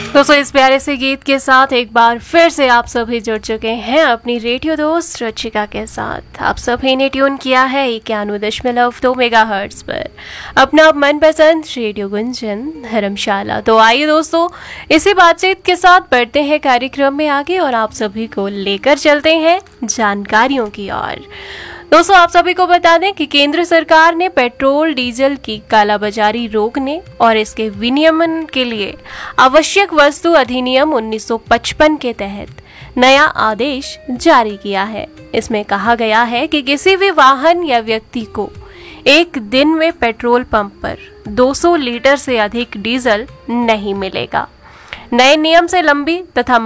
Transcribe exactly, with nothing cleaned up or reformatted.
दोस्तों इस प्यारे से गीत के साथ एक बार फिर से आप सभी जुड़ चुके हैं अपनी रेडियो दोस्त रुचिका के साथ। आप सभी ने ट्यून किया है इक्यानवे दशमलव दो मेगा हर्ट्ज पर अपना मनपसंद रेडियो गुंजन धर्मशाला। तो आइए दोस्तों इसी बातचीत के साथ बढ़ते हैं कार्यक्रम में आगे और आप सभी को लेकर चलते हैं जानकारियों की ओर। दोस्तों आप सभी को बता दें कि केंद्र सरकार ने पेट्रोल डीजल की कालाबाजारी रोकने और इसके विनियमन के लिए आवश्यक वस्तु अधिनियम उन्नीस सौ पचपन के तहत नया आदेश जारी किया है। इसमें कहा गया है कि किसी भी वाहन या व्यक्ति को एक दिन में पेट्रोल पंप पर दो सौ लीटर से अधिक डीजल नहीं मिलेगा। नए नियम से लंबी तथा